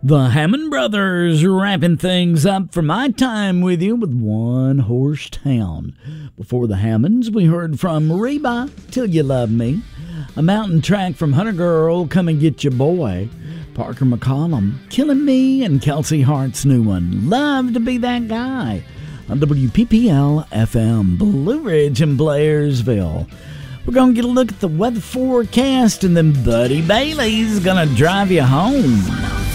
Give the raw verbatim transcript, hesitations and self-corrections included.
The Hammond Brothers wrapping things up for my time with you with One Horse Town. Before the Hammonds, we heard from Reba, Till You Love Me, a mountain track from Hunter Girl, Come and Get Your Boy, Parker McCollum, Killing Me, and Kelsey Hart's new one, Love to Be That Guy, on W P P L F M, Blue Ridge and Blairsville. We're going to get a look at the weather forecast, and then Buddy Bailey's going to drive you home.